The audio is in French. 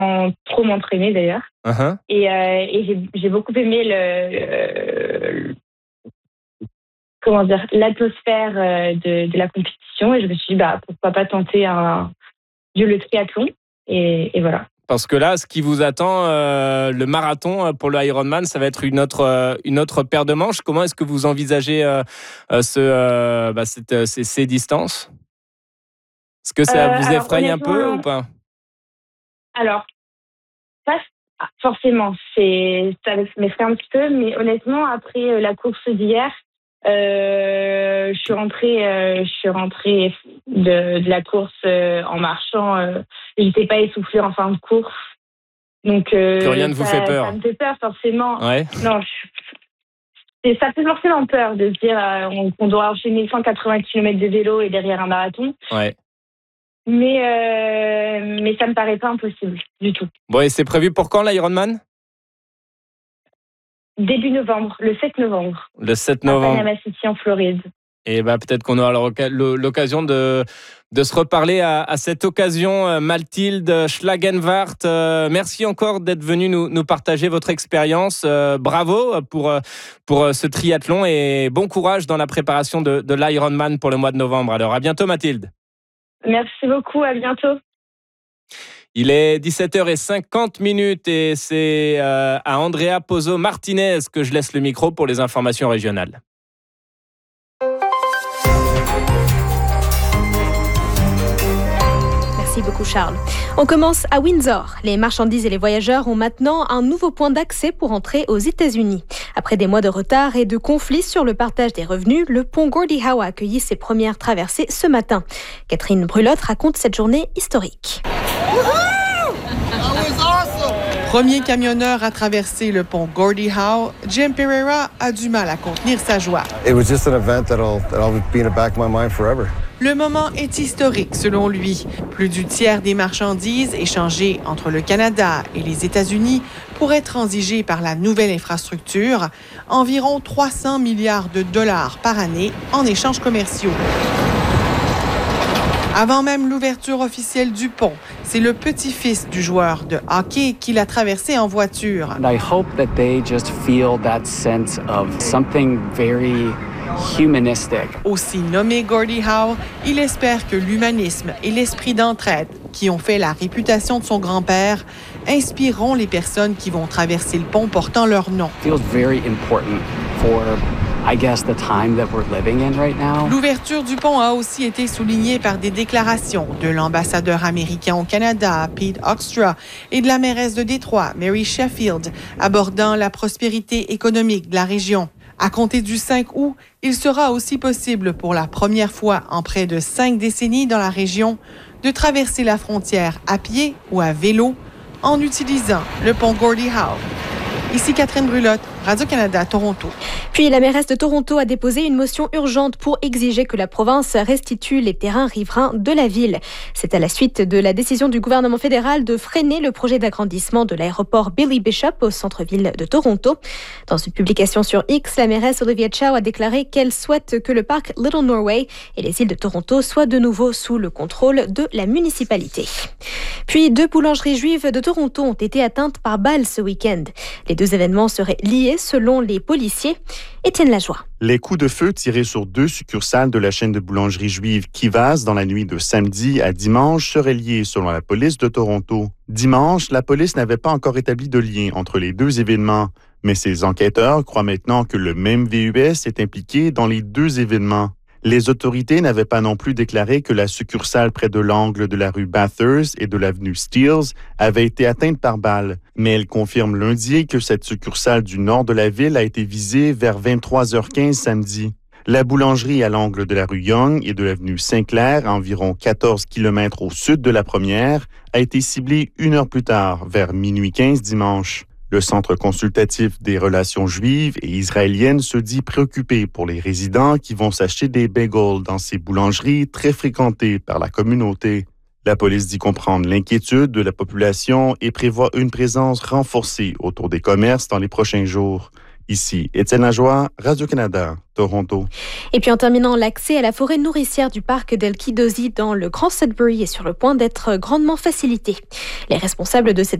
trop m'entraîner d'ailleurs. Uh-huh. Et j'ai beaucoup aimé l'atmosphère de la compétition. Et je me suis dit, pourquoi pas tenter le triathlon. Et voilà. Parce que là, ce qui vous attend, le marathon pour le Ironman, ça va être une autre paire de manches. Comment est-ce que vous envisagez ces distances ? Est-ce que ça vous effraie un peu ou pas ? Alors, pas forcément. Ça m'effraie un petit peu, mais honnêtement, après la course d'hier, je suis rentrée de la course en marchant. J'étais pas essoufflée en fin de course. Donc, que rien ne vous fait peur. Ça me fait peur, forcément. Ouais. Non, ça fait forcément peur de se dire qu'on doit enchaîner 180 km de vélo et derrière un marathon. Ouais. Mais ça me paraît pas impossible du tout. Bon, et c'est prévu pour quand l'Ironman ? Début novembre, le 7 novembre. Le 7 novembre. À Panama City en Floride. Et peut-être qu'on aura l'occasion de se reparler à cette occasion. Mathilde Schlagenwart, merci encore d'être venue nous partager votre expérience. Bravo pour ce triathlon et bon courage dans la préparation de l'Ironman pour le mois de novembre. Alors, à bientôt Mathilde. Merci beaucoup, à bientôt. Il est 17h50 et c'est à Andrea Pozzo Martinez que je laisse le micro pour les informations régionales. Merci beaucoup Charles. On commence à Windsor. Les marchandises et les voyageurs ont maintenant un nouveau point d'accès pour entrer aux États-Unis. Après des mois de retard et de conflits sur le partage des revenus, le pont Gordie Howe a accueilli ses premières traversées ce matin. Catherine Brulotte raconte cette journée historique. Premier camionneur à traverser le pont Gordie Howe, Jim Pereira a du mal à contenir sa joie. It was just an event that'll be in the back of my mind forever. Le moment est historique selon lui. Plus du tiers des marchandises échangées entre le Canada et les États-Unis pourraient transiger par la nouvelle infrastructure, environ 300 milliards de dollars par année en échanges commerciaux. Avant même l'ouverture officielle du pont, c'est le petit-fils du joueur de hockey qui l'a traversé en voiture. And I hope that they just feel that sense of something very humanistic. Aussi nommé Gordie Howe, il espère que l'humanisme et l'esprit d'entraide qui ont fait la réputation de son grand-père inspireront les personnes qui vont traverser le pont portant leur nom. Feels very important for the time that we're living in right now. L'ouverture du pont a aussi été soulignée par des déclarations de l'ambassadeur américain au Canada, Pete Hoekstra, et de la mairesse de Détroit, Mary Sheffield, abordant la prospérité économique de la région. À compter du 5 août, il sera aussi possible pour la première fois en près de 5 décennies dans la région de traverser la frontière à pied ou à vélo en utilisant le pont Gordie Howe. Ici Catherine Brulotte, Radio-Canada, Toronto. Puis la mairesse de Toronto a déposé une motion urgente pour exiger que la province restitue les terrains riverains de la ville. C'est à la suite de la décision du gouvernement fédéral de freiner le projet d'agrandissement de l'aéroport Billy Bishop au centre-ville de Toronto. Dans une publication sur X, la mairesse Olivia Chow a déclaré qu'elle souhaite que le parc Little Norway et les îles de Toronto soient de nouveau sous le contrôle de la municipalité. Puis 2 boulangeries juives de Toronto ont été atteintes par balles ce week-end. Les 2 événements seraient liés selon les policiers. Étienne Lajoie. Les coups de feu tirés sur 2 succursales de la chaîne de boulangerie juive Kivas dans la nuit de samedi à dimanche seraient liés selon la police de Toronto. Dimanche, la police n'avait pas encore établi de lien entre les 2 événements, mais ses enquêteurs croient maintenant que le même VUS est impliqué dans les 2 événements. Les autorités n'avaient pas non plus déclaré que la succursale près de l'angle de la rue Bathurst et de l'avenue Steeles avait été atteinte par balle, mais elles confirment lundi que cette succursale du nord de la ville a été visée vers 23h15 samedi. La boulangerie à l'angle de la rue Young et de l'avenue Saint-Clair, à environ 14 km au sud de la première, a été ciblée 1 heure plus tard, vers minuit 15 dimanche. Le Centre consultatif des relations juives et israéliennes se dit préoccupé pour les résidents qui vont s'acheter des bagels dans ces boulangeries très fréquentées par la communauté. La police dit comprendre l'inquiétude de la population et prévoit une présence renforcée autour des commerces dans les prochains jours. Ici, Étienne Lajoie, Radio-Canada, Toronto. Et puis en terminant, l'accès à la forêt nourricière du parc d'El Kidozi dans le Grand Sudbury est sur le point d'être grandement facilité. Les responsables de cette